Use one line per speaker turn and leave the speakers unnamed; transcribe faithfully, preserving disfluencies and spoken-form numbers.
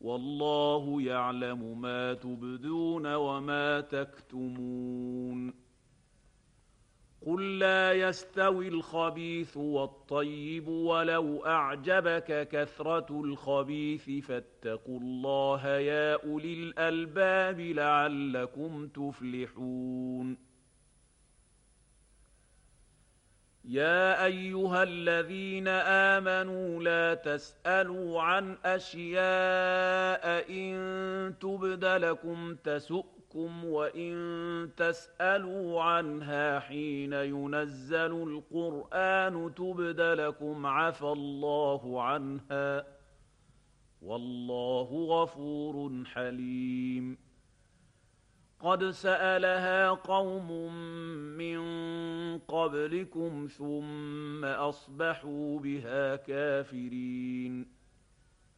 والله يعلم ما تبدون وما تكتمون. قل لا يستوي الخبيث والطيب ولو أعجبك كثرة الخبيث فاتقوا الله يا أولي الألباب لعلكم تفلحون. يا أيها الذين آمنوا لا تسألوا عن أشياء إن تبد لكم تسؤكم وإن تسألوا عنها حين ينزل القرآن تبد لكم عفى الله عنها والله غفور حليم. قد سألها قوم من قبلكم ثم أصبحوا بها كافرين.